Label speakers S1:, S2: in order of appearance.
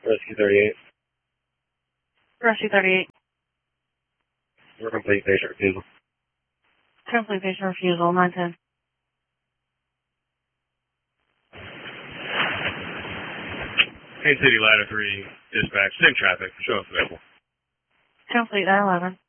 S1: Rescue 38.
S2: Rescue 38.
S1: We're complete patient refusal.
S2: Complete patient refusal, 910.
S1: Kansas City Ladder 3, dispatch, same traffic, show us available.
S2: Complete 911.